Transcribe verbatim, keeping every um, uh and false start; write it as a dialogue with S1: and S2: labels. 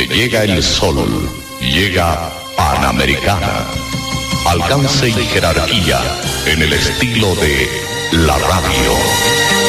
S1: donde llega el sol, llega Panamericana. Alcance y jerarquía en el estilo de la radio.